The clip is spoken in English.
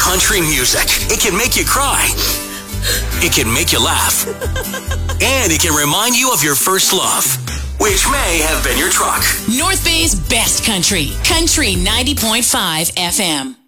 country music. It can make you cry. It can make you laugh. And it can remind you of your first love, which may have been your truck. North Bay's best country. Country 90.5 FM.